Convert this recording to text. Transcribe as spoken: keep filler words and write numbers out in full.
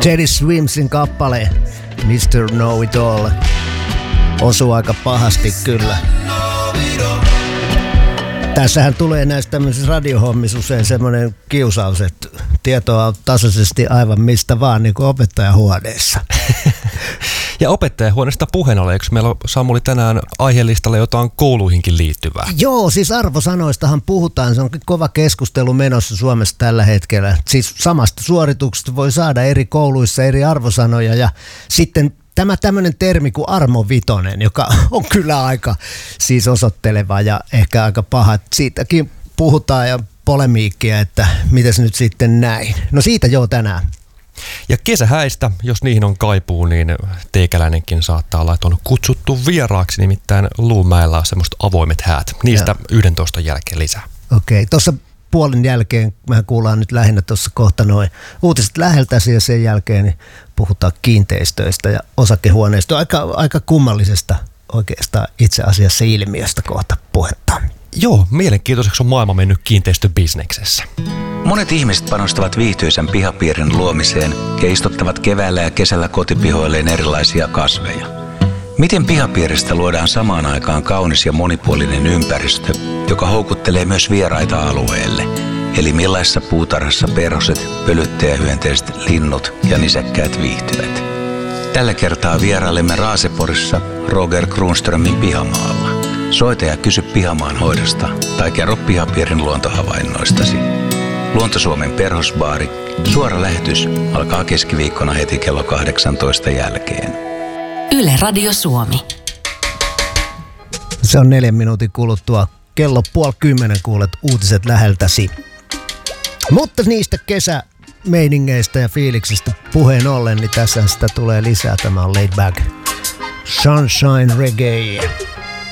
Teddy Swimsin kappale mister Know It All osuu aika pahasti kyllä. Tässähän tulee näistä tämmöisissä radiohommissa usein semmoinen kiusaus, että tietoa on tasaisesti aivan mistä vaan, niin kuin opettajahuoneessa. Ja opettajahuoneesta puheen ollen, eikö meillä on, Samuli, tänään aiheellistalla jotain kouluihinkin liittyvää? Joo, siis arvosanoistahan puhutaan, se on kova keskustelu menossa Suomessa tällä hetkellä. Siis samasta suorituksesta voi saada eri kouluissa eri arvosanoja ja sitten tämä tämmöinen termi kuin armovitonen, joka on kyllä aika siis osoitteleva ja ehkä aika paha. Siitäkin puhutaan ja polemiikkia, että mitäs nyt sitten näin. No siitä joo tänään. Ja kesähäistä, jos niihin on kaipuu, niin teikäläinenkin saattaa olla, että on kutsuttu vieraaksi, nimittäin Luumäellä on semmoista avoimet häät. Niistä yhdentoista jälkeen lisää. Okei, okay. Tuossa puolen jälkeen, mehän kuullaan nyt lähinnä tuossa kohta noin uutiset läheltäsi ja sen jälkeen niin puhutaan kiinteistöistä ja osakehuoneista. Aika, aika kummallisesta oikeastaan itse asiassa ilmiöstä kohta puhetta. Joo, mielenkiintoiseksi on maailma mennyt kiinteistöbisneksessä. Monet ihmiset panostavat viihtyisän pihapiirin luomiseen ja istuttavat keväällä ja kesällä kotipihoilleen erilaisia kasveja. Miten pihapiiristä luodaan samaan aikaan kaunis ja monipuolinen ympäristö, joka houkuttelee myös vieraita alueelle? Eli millaisessa puutarhassa perhoset, pölyttäjähyönteiset, linnut ja nisäkkäät viihtyvät? Tällä kertaa vierailemme Raaseporissa Roger Kruunströmin pihamaalla. Soita ja kysy pihamaan hoidosta tai kerro pihapiirin luontohavainnoistasi. Luonto-Suomen perhosbaari. Suora lähetys alkaa keskiviikkona heti kello kahdeksantoista jälkeen. Yle Radio Suomi. Se on neljän minuutin kuluttua. Kello puoli kymmenen kuulet uutiset läheltäsi. Mutta niistä kesämeiningeistä ja fiiliksistä puheen ollen, niin tässä sitä tulee lisää. Tämä on Laid Back Sunshine Reggae.